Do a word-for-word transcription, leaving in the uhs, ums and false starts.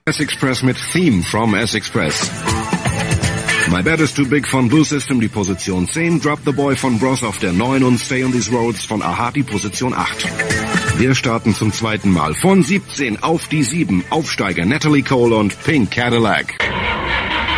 S-Express mit Theme from S-Express. My Bed is Too Big von Blue System die Position zehn, Drop the Boy von Bros auf der neun und Stay on These Roads von a-ha die Position acht. Wir starten zum zweiten Mal von siebzehn auf die sieben. Aufsteiger Natalie Cole und Pink Cadillac.